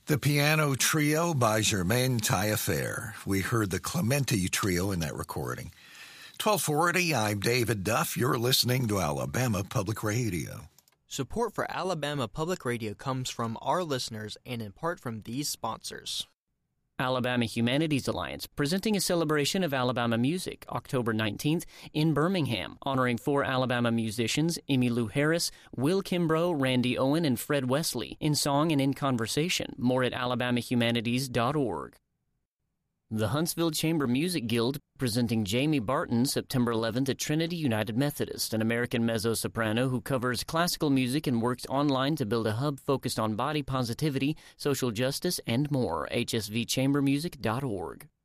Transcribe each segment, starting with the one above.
The Piano Trio by Germaine Taillefer. We heard the Clementi Trio in that recording. 1240, I'm David Duff. You're listening to Alabama Public Radio. Support for Alabama Public Radio comes from our listeners and in part from these sponsors. Alabama Humanities Alliance, presenting a celebration of Alabama music, October 19th in Birmingham, honoring 4 Alabama musicians, Emmylou Harris, Will Kimbrough, Randy Owen, and Fred Wesley, in song and in conversation. More at alabamahumanities.org. The Huntsville Chamber Music Guild, presenting Jamie Barton, September 11th at Trinity United Methodist, an American mezzo-soprano who covers classical music and works online to build a hub focused on body positivity, social justice, and more. hsvchambermusic.org.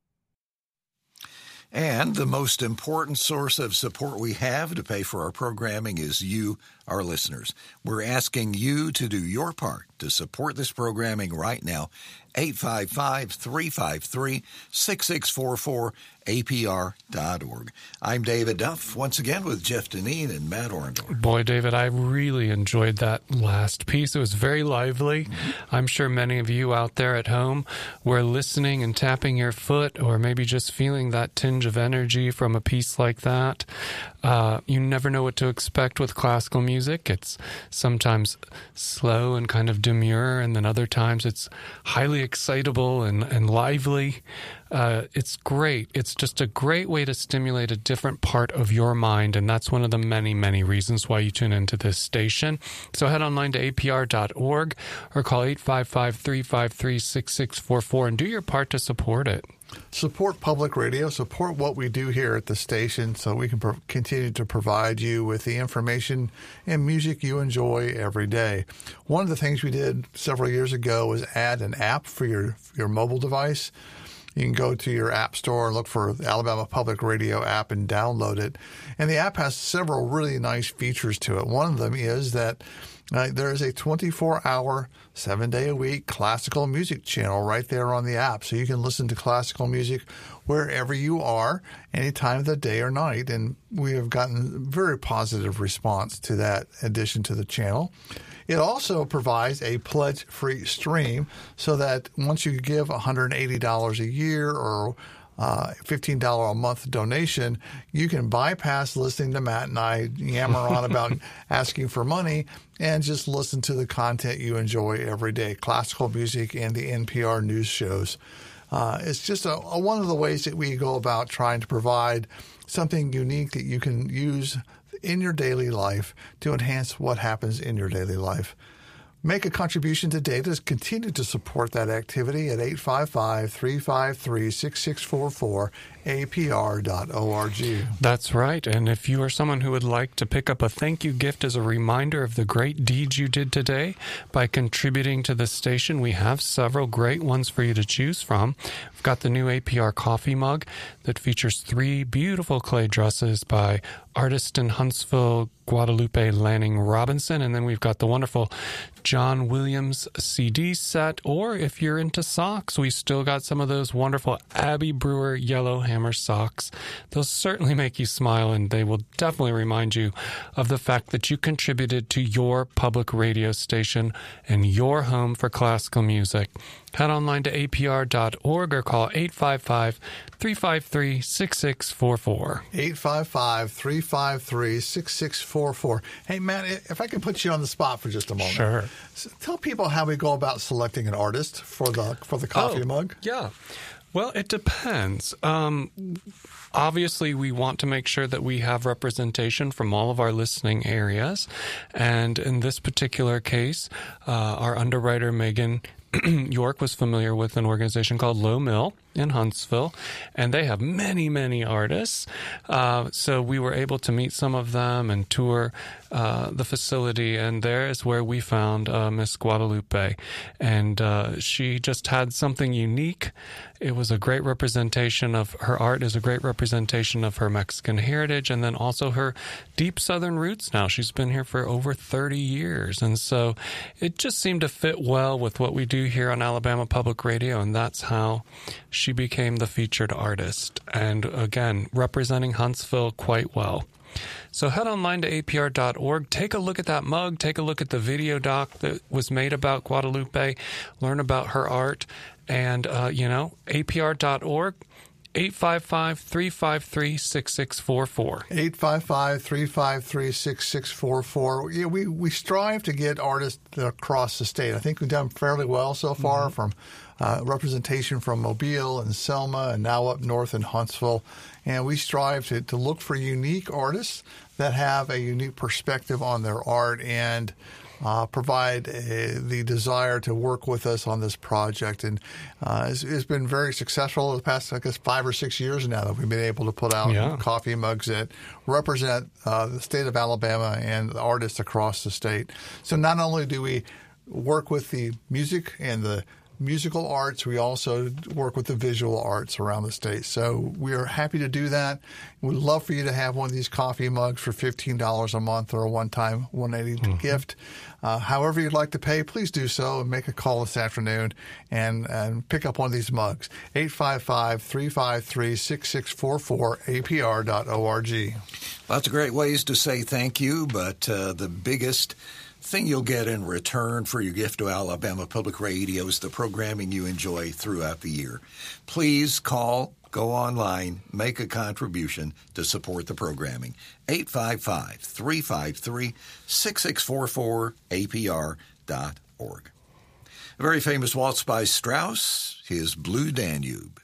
And the most important source of support we have to pay for our programming is you, our listeners. We're asking you to do your part to support this programming right now. 855-353-6644, APR.org. I'm David Duff, once again with Jeff Deneen and Matt Orndorff. Boy, David, I really enjoyed that last piece. It was very lively. I'm sure many of you out there at home were listening and tapping your foot, or maybe just feeling that tinge of energy from a piece like that. You never know what to expect with classical music. It's sometimes slow and kind of demure, and then other times it's highly excitable and lively. It's great. It's just a great way to stimulate a different part of your mind, and that's one of the many, many reasons why you tune into this station. So head online to apr.org or call 855-353-6644 and do your part to support it. Support public radio, support what we do here at the station so we can continue to provide you with the information and music you enjoy every day. One of the things we did several years ago was add an app for your mobile device. You can go to your app store and look for the Alabama Public Radio app and download it. And the app has several really nice features to it. One of them is that there is a 24-hour, 7-day-a-week classical music channel right there on the app. So you can listen to classical music wherever you are, any time of the day or night. And we have gotten very positive response to that addition to the channel. It also provides a pledge-free stream so that once you give $180 a year or $15 a month donation, you can bypass listening to Matt and I yammer on about asking for money and just listen to the content you enjoy every day, classical music and the NPR news shows. It's just one of the ways that we go about trying to provide something unique that you can use in your daily life to enhance what happens in your daily life. Make a contribution today to continue to support that activity at 855-353-6644, apr.org. That's right. And if you are someone who would like to pick up a thank you gift as a reminder of the great deeds you did today by contributing to the station, we have several great ones for you to choose from. We've got the new APR coffee mug that features 3 beautiful clay dresses by artist in Huntsville, Guadalupe Lanning Robinson. And then we've got the wonderful John Williams CD set. Or if you're into socks, we still got some of those wonderful Abby Brewer Yellow Hammer socks. They'll certainly make you smile, and they will definitely remind you of the fact that you contributed to your public radio station and your home for classical music. Head online to apr.org or call 855-353-6644. 855-353-6644. Hey, Matt, if I can put you on the spot for just a moment. Sure. So tell people how we go about selecting an artist for the coffee mug. Yeah. Well, it depends. Obviously, we want to make sure that we have representation from all of our listening areas. And in this particular case, our underwriter, Megan York, was familiar with an organization called Low Mill in Huntsville, and they have many, many artists. So we were able to meet some of them and tour the facility, and there is where we found Miss Guadalupe. And she just had something unique. It was a great representation of her art, is a great representation of her Mexican heritage, and then also her deep Southern roots now. She's been here for over 30 years, and so it just seemed to fit well with what we do here on Alabama Public Radio, and that's how she became the featured artist. And again, representing Huntsville quite well. So head online to apr.org. Take a look at that mug. Take a look at the video doc that was made about Guadalupe. Learn about her art. And, apr.org. 855-353-6644. 855-353-6644. Yeah, we strive to get artists across the state. I think we've done fairly well so far, from representation from Mobile and Selma and now up north in Huntsville. And we strive to look for unique artists that have a unique perspective on their art and provide the desire to work with us on this project. And it's been very successful the past, 5 or 6 years now that we've been able to put out coffee mugs that represent the state of Alabama and the artists across the state. So not only do we work with the music and the musical arts, we also work with the visual arts around the state. So we are happy to do that. We'd love for you to have one of these coffee mugs for $15 a month or a one-time $180 gift. However you'd like to pay, please do so and make a call this afternoon and pick up one of these mugs. 855-353-6644, apr.org. Lots of great ways to say thank you, but the biggest thing you'll get in return for your gift to Alabama Public Radio is the programming you enjoy throughout the year. Please call, go online, make a contribution to support the programming. 855-353-6644, apr.org. A very famous waltz by Strauss, his Blue Danube.